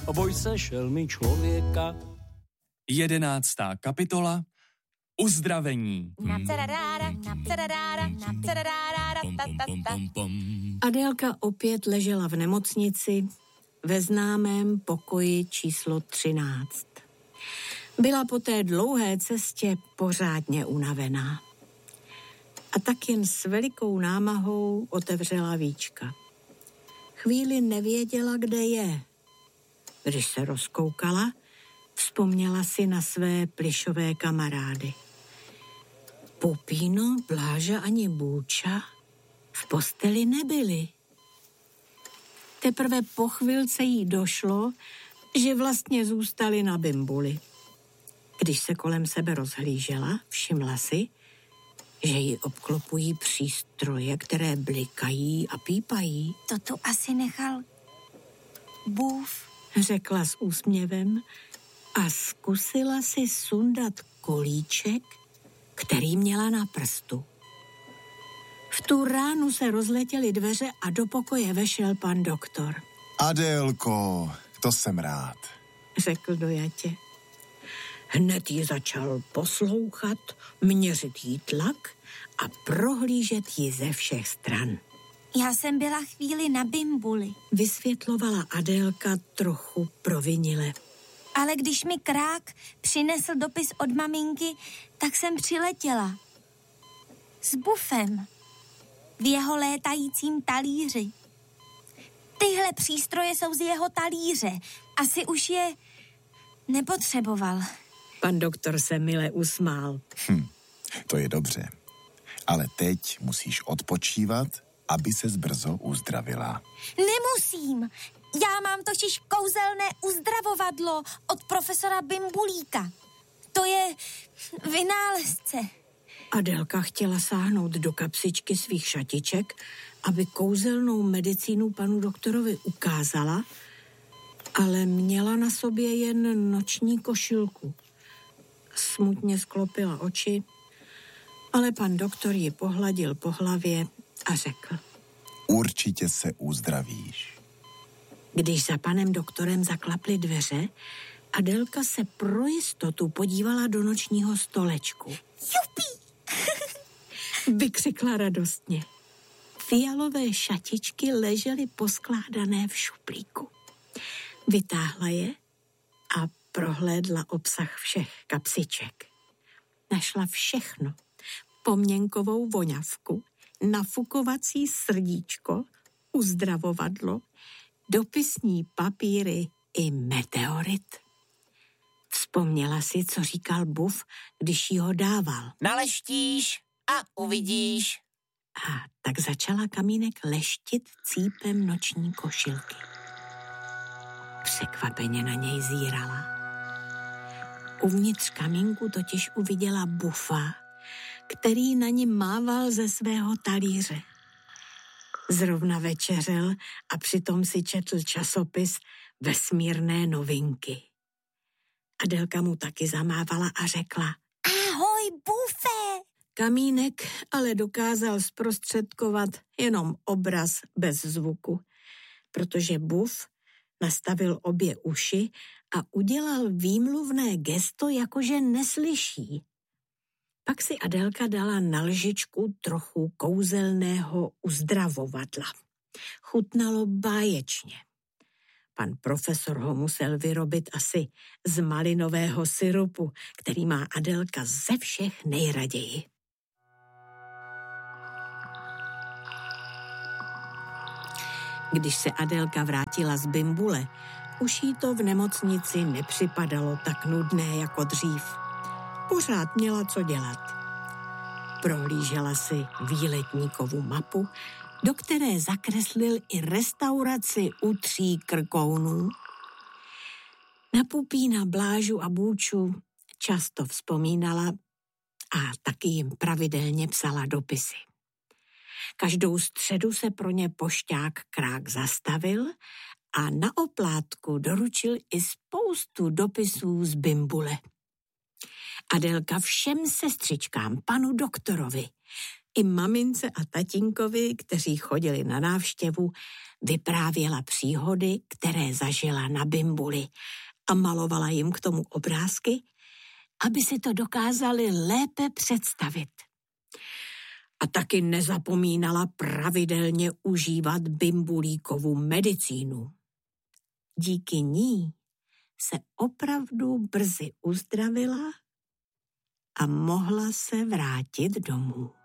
boj se šelmy člověka. 11. kapitola. Uzdravení. Adélka opět ležela v nemocnici ve známém pokoji číslo 13. Byla po té dlouhé cestě pořádně unavená. A tak jen s velikou námahou otevřela víčka. Chvíli nevěděla, kde je. Když se rozkoukala, vzpomněla si na své plyšové kamarády. Pupíno, Bláža ani Bůča v posteli nebyli. Teprve po chvilce jí došlo, že vlastně zůstali na bimbuli. Když se kolem sebe rozhlížela, všimla si, že ji obklopují přístroje, které blikají a pípají. To tu asi nechal Bův, řekla s úsměvem a zkusila si sundat kolíček, který měla na prstu. V tu ránu se rozletěly dveře a do pokoje vešel pan doktor. Adélko, to jsem rád, řekl dojatě. Hned ji začal poslouchat, měřit jí tlak a prohlížet ji ze všech stran. Já jsem byla chvíli na bimbuli, vysvětlovala Adélka trochu provinile. Ale když mi Krák přinesl dopis od maminky, tak jsem přiletěla. S Bufem. V jeho létajícím talíři. Tyhle přístroje jsou z jeho talíře. Asi už je nepotřeboval. Pan doktor se mile usmál. To je dobře. Ale teď musíš odpočívat, aby ses brzo uzdravila. Nemusím. Já mám totiž kouzelné uzdravovadlo od profesora Bimbulíka. To je vynálezce. Adélka chtěla sáhnout do kapsičky svých šatiček, aby kouzelnou medicínu panu doktorovi ukázala, ale měla na sobě jen noční košilku. Smutně sklopila oči, ale pan doktor ji pohladil po hlavě a řekl: Určitě se uzdravíš. Když za panem doktorem zaklaply dveře, Adélka se pro jistotu podívala do nočního stolečku. Jupi! Vykřikla radostně. Fialové šatičky ležely poskládané v šuplíku. Vytáhla je a prohlédla obsah všech kapsiček. Našla všechno. Pomněnkovou voňavku, nafukovací srdíčko, uzdravovadlo, dopisní papíry i meteorit. Vzpomněla si, co říkal Buf, když jí ho dával. Naleštíš a uvidíš. A tak začala Kamínek leštit cípem noční košilky. Překvapeně na něj zírala. Uvnitř kamínku totiž uviděla Bufa, který na ní mával ze svého talíře. Zrovna večeřel a přitom si četl časopis Vesmírné novinky. Adélka mu taky zamávala a řekla: Ahoj, Bufe! Kamínek ale dokázal zprostředkovat jenom obraz bez zvuku, protože Buf nastavil obě uši a udělal výmluvné gesto, jakože neslyší. Pak si Adélka dala na lžičku trochu kouzelného uzdravovadla. Chutnalo báječně. Pan profesor ho musel vyrobit asi z malinového syrupu, který má Adélka ze všech nejraději. Když se Adélka vrátila z bimbule, už jí to v nemocnici nepřipadalo tak nudné jako dřív. Pořád měla co dělat. Prohlížela si výletníkovu mapu, do které zakreslil i restauraci u 3 krkounů. Na Pupína, Blážu a Bůču často vzpomínala a taky jim pravidelně psala dopisy. Každou středu se pro ně pošťák Krák zastavil a na oplátku doručil i spoustu dopisů z bimbule. Adélka všem sestřičkám, panu doktorovi, I mamince a tatínkovi, kteří chodili na návštěvu, vyprávěla příhody, které zažila na Bimbuli a malovala jim k tomu obrázky, aby si to dokázali lépe představit. A taky nezapomínala pravidelně užívat Bimbulíkovu medicínu. Díky ní se opravdu brzy uzdravila a mohla se vrátit domů.